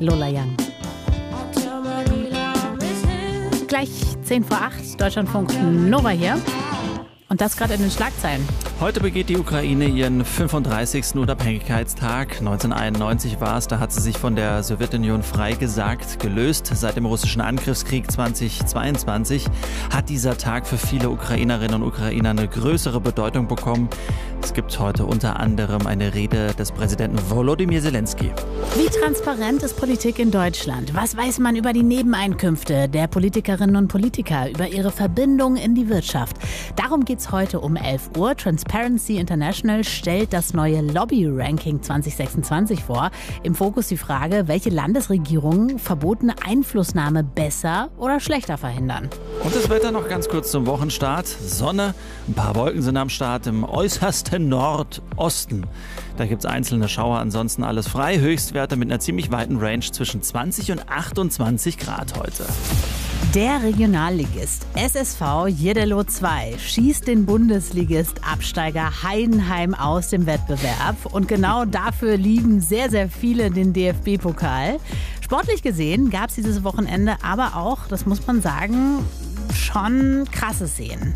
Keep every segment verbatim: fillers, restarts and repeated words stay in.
Lola Young. Gleich zehn vor acht, Deutschlandfunk Nova hier. Und das gerade in den Schlagzeilen. Heute begeht die Ukraine ihren fünfunddreißigsten Unabhängigkeitstag. neunzehnhunderteinundneunzig war es, da hat sie sich von der Sowjetunion freigesagt, gelöst. Seit dem russischen Angriffskrieg zweitausendzweiundzwanzig hat dieser Tag für viele Ukrainerinnen und Ukrainer eine größere Bedeutung bekommen. Es gibt heute unter anderem eine Rede des Präsidenten Volodymyr Zelensky. Wie transparent ist Politik in Deutschland? Was weiß man über die Nebeneinkünfte der Politikerinnen und Politiker, über ihre Verbindung in die Wirtschaft? Darum geht es heute um elf Uhr. Transparency International stellt das neue Lobby-Ranking zwanzig sechsundzwanzig vor. Im Fokus die Frage, welche Landesregierungen verbotene Einflussnahme besser oder schlechter verhindern. Und das Wetter noch ganz kurz zum Wochenstart. Sonne, ein paar Wolken sind am Start im äußersten Nordosten. Da gibt es einzelne Schauer, ansonsten alles frei. Höchstwerte mit einer ziemlich weiten Range zwischen zwanzig und achtundzwanzig Grad heute. Der Regionalligist S S V Jeddelo zwei schießt den Bundesligist Absteiger Heidenheim aus dem Wettbewerb. Und genau dafür lieben sehr, sehr viele den D F B-Pokal. Sportlich gesehen gab es dieses Wochenende aber auch, das muss man sagen, schon krasse Szenen.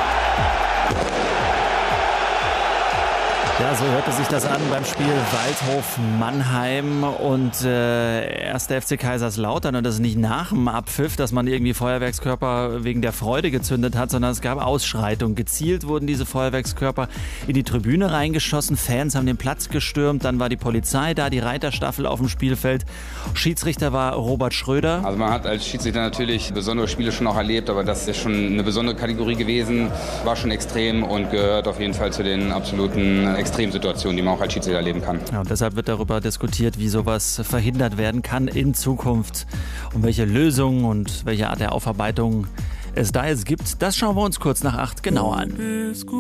Ja, so hörte sich das an beim Spiel Waldhof-Mannheim und äh, erster F C Kaiserslautern. Und das ist nicht nach dem Abpfiff, dass man irgendwie Feuerwerkskörper wegen der Freude gezündet hat, sondern es gab Ausschreitungen. Gezielt wurden diese Feuerwerkskörper in die Tribüne reingeschossen. Fans haben den Platz gestürmt. Dann war die Polizei da, die Reiterstaffel auf dem Spielfeld. Schiedsrichter war Robert Schröder. Also man hat als Schiedsrichter natürlich besondere Spiele schon auch erlebt, aber das ist schon eine besondere Kategorie gewesen. War schon extrem und gehört auf jeden Fall zu den absoluten Extremsituationen, die man auch als Schiedsrichter erleben kann. Ja, und deshalb wird darüber diskutiert, wie sowas verhindert werden kann in Zukunft und welche Lösungen und welche Art der Aufarbeitung es da jetzt gibt. Das schauen wir uns kurz nach acht genauer an.